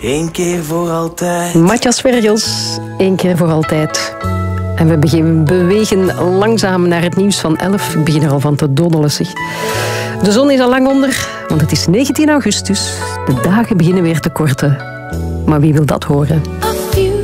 Eén keer voor altijd. Matthias Vergels, 1 keer voor altijd. En we bewegen langzaam naar het nieuws van 11. Ik begin er al van te doddelen, zeg. De zon is al lang onder, want het is 19 augustus. De dagen beginnen weer te korten. Maar wie wil dat horen?